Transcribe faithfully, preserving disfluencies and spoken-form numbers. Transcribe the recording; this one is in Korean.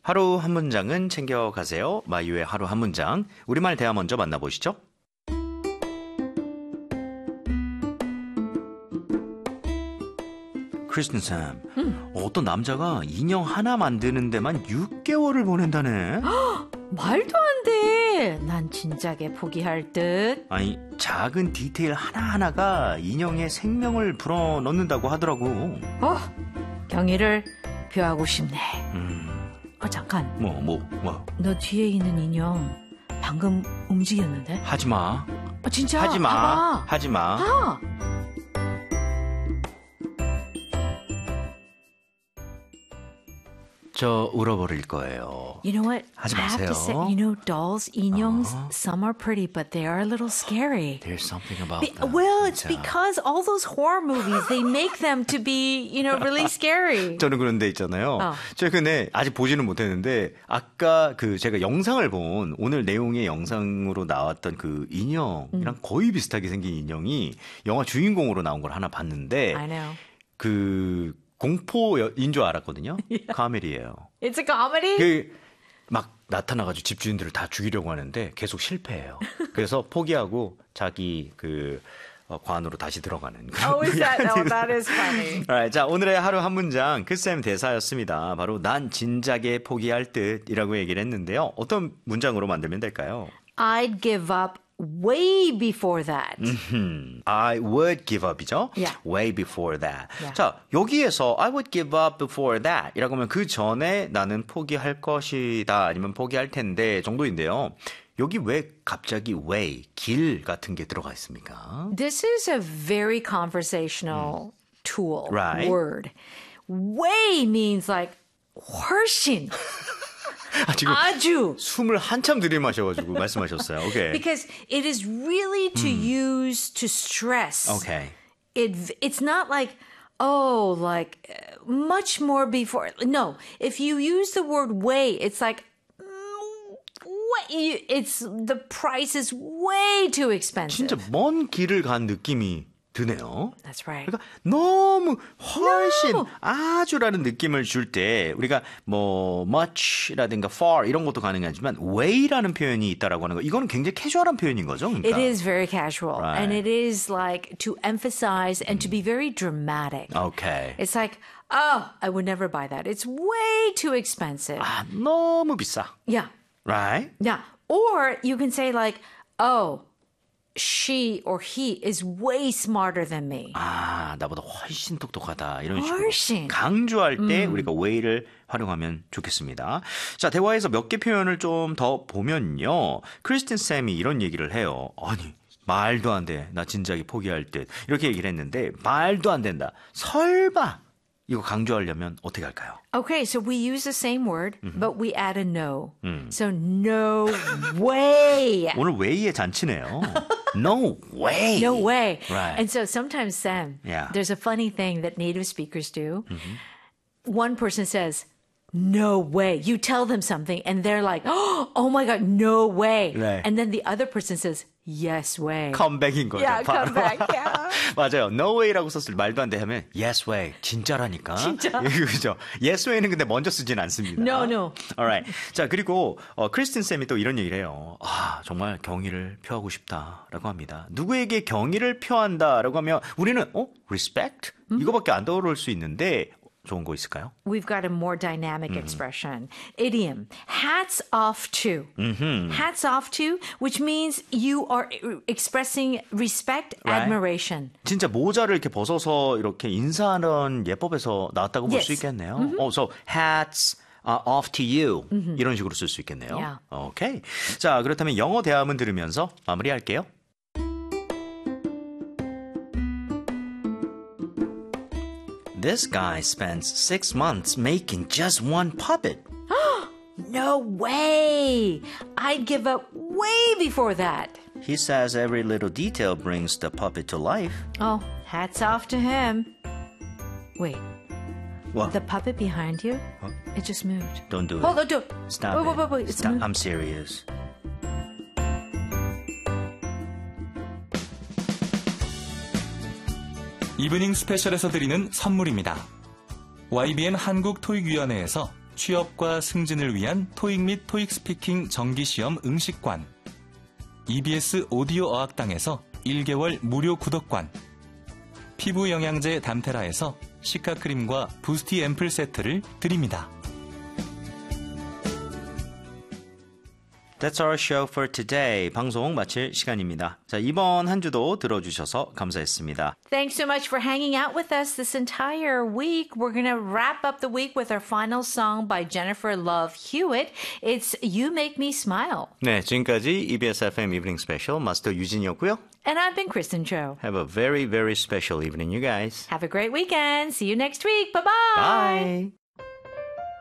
하루 한 문장은 챙겨가세요. 마이유의 하루 한 문장. 우리말 대화 먼저 만나보시죠. 크리스틴 쌤, 음. 어떤 남자가 인형 하나 만드는 데만 육 개월을 보낸다네. 말도 안 돼. 난 진작에 포기할 듯. 아니, 작은 디테일 하나하나가 인형의 생명을 불어넣는다고 하더라고. 어, 경의를 표하고 싶네. 음, 어, 잠깐. 뭐, 뭐, 뭐. 너 뒤에 있는 인형 방금 움직였는데? 하지 마. 어, 진짜? 하지 마. 봐봐. 하지 마. 봐. 저 울어버릴 거예요. You know what? 하지 I have to say, 마세요. you know, dolls, 인형s, 어. some are pretty, but they are a little scary. There's something about Be- that. well, it's 진짜. because all those horror movies, they make them to be, you know, really scary. 저는 그런 데 있잖아요. 어. 최근에 아직 보지는 못했는데 아까 그 제가 영상을 본 오늘 내용의 영상으로 나왔던 그 인형이랑 거의 비슷하게 생긴 인형이 영화 주인공으로 나온 걸 하나 봤는데 I know. 그 공포인 줄 알았거든요. 카멜이에요. It's a comedy? 그 막 나타나가지고 집주인들을 다 죽이려고 하는데 계속 실패해요. 그래서 포기하고 자기 그 어, 관으로 다시 들어가는 그런. Oh, is that? Oh, that is funny. Alright, 자, 오늘의 하루 한 문장 크쌤 대사였습니다. 바로 난 진작에 포기할 듯이라고 얘기를 했는데요. 어떤 문장으로 만들면 될까요? I'd give up way before that. 음, I would give up이죠? Yeah. Way before that. Yeah. 자, 여기에서 I would give up before that 이라고 하면 그 전에 나는 포기할 것이다 아니면 포기할 텐데 정도인데요. 여기 왜 갑자기 way, 길 같은 게 들어가 있습니까? This is a very conversational tool, Right. word. Way means like 훨씬, 아, 지금 아주. 숨을 한참 들이마셔가지고 말씀하셨어요. 오케이. Because it is really to use to stress. 오케이. It it's not like oh like uh, much more before. No, if you use the word way, it's like mm, way. It's the price is way too expensive. 진짜 먼 길을 간 느낌이 드네요. That's right. 그러니까 너무 훨씬 너무. 아주라는 느낌을 줄 때 우리가 뭐 much라든가 far 이런 것도 가능하지만 way라는 표현이 있다라고 하는 거 이거는 굉장히 캐주얼한 표현인 거죠. 그러니까. It is very casual, Right. and it is like to emphasize and to be very dramatic. Okay. It's like, oh, I would never buy that. It's way too expensive. 아, 너무 비싸. Yeah, Right? yeah. Or you can say like, oh, she or he is way smarter than me. 아, 나보다 훨씬 똑똑하다. 이런 식으로. 훨씬. 강조할 때 우리가 way를 활용하면 좋겠습니다. 자, 대화에서 몇 개 표현을 좀 더 보면요. 크리스틴 쌤이 이런 얘기를 해요. 아니, 말도 안 돼. 나 진작에 포기할 듯. 이렇게 얘기를 했는데 말도 안 된다. 설마. 이거 강조하려면 어떻게 할까요? Okay, so we use the same word, but we add a no. So no way. 오늘 way의 잔치네요. No way. No way. Right. And so sometimes, Sam, Yeah. there's a funny thing that native speakers do. One person says, no way. You tell them something and they're like, oh my God, no way. Right. And then the other person says, yes way. 컴백인 거죠. Yeah, 바로. come back. Yeah. 맞아요. No way라고 썼을 때 말도 안 돼 하면 yes way. 진짜라니까. 진짜. 그죠. Yes way는 근데 먼저 쓰진 않습니다. No, no. Alright. 자, 그리고 어, 크리스틴 쌤이 또 이런 얘기를 해요. 아, 정말 경의를 표하고 싶다라고 합니다. 누구에게 경의를 표한다라고 하면 우리는 어? respect? 이거밖에 안 떠오를 수 있는데 좋은 거 있을까요? We've got a more dynamic expression. Idiom. Hats off to. Hats off to, which means you are expressing respect, Right. admiration. 진짜 모자를 이렇게 벗어서 이렇게 인사하는 예법에서 나왔다고 볼 수 Yes. 있겠네요. 어, so hats uh, off to you 이런 식으로 쓸 수 있겠네요. Yeah. 오케이. 자, 그렇다면 영어 대화문 들으면서 마무리할게요. This guy spends six months making just one puppet. No way! I'd give up way before that. He says every little detail brings the puppet to life. Oh, hats off to him. Wait, What? the puppet behind you? It just moved. Don't do it. Hold on, do it. Stop wait, it. wait, wait, wait. It's Stop. moving. I'm serious. 이브닝 스페셜에서 드리는 선물입니다. 와이비엠 한국토익위원회에서 취업과 승진을 위한 토익 및 토익 스피킹 정기시험 응시관, 이비에스 오디오 어학당에서 일 개월 무료 구독관, 피부 영양제 담테라에서 시카크림과 부스티 앰플 세트를 드립니다. That's our show for today. 방송 마칠 시간입니다. 자, 이번 한 주도 들어주셔서 감사했습니다. Thanks so much for hanging out with us this entire week. We're going to wrap up the week with our final song by Jennifer Love Hewitt. It's You Make Me Smile. 네, 지금까지 이비에스 에프엠 이브닝 스페셜 마스터 유진이었고요. And I've been Kristen Cho. Have a very, very special evening, you guys. Have a great weekend. See you next week. Bye-bye. Bye.